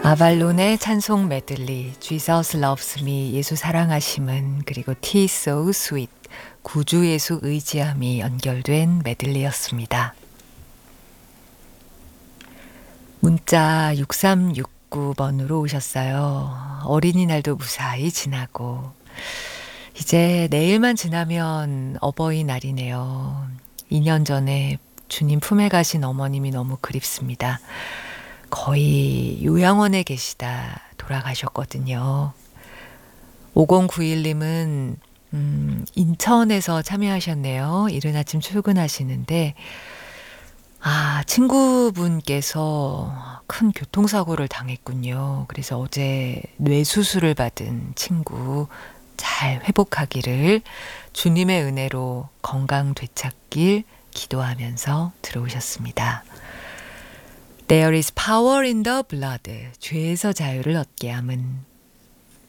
아발론의 찬송 메들리, Jesus Loves Me, 예수 사랑하심은, 그리고 Tea So Sweet, 구주 예수 의지함이 연결된 메들리였습니다. 문자 6369번으로 오셨어요. 어린이날도 무사히 지나고 이제 내일만 지나면 어버이날이네요. 2년 전에 주님 품에 가신 어머님이 너무 그립습니다. 거의 요양원에 계시다 돌아가셨거든요. 5091님은 인천에서 참여하셨네요. 이른 아침 출근하시는데 친구분께서 큰 교통사고를 당했군요. 그래서 어제 뇌수술을 받은 친구 잘 회복하기를, 주님의 은혜로 건강 되찾길 기도하면서 들어오셨습니다. There is power in the blood. 죄에서 자유를 얻게 함은